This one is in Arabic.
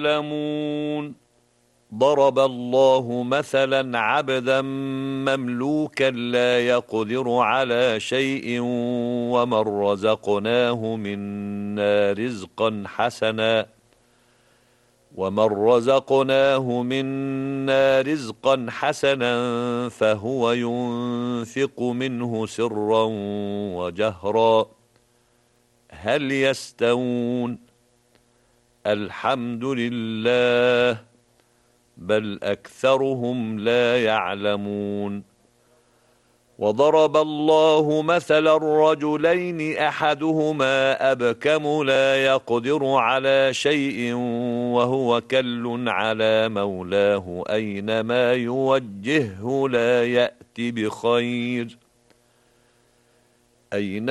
يعلمون. ضرب الله مثلا عبدا مملوكا لا يقدر على شيء ومن رزقناه منا رزقا حسنا فهو ينفق منه سرا وجهرا هل يستوون؟ الحمد لله بل أكثرهم لا يعلمون. وضرب الله مثلا الرجلين أحدهما أبكم لا يقدر على شيء وهو كل على مولاه أينما يوجهه لا يأت بخير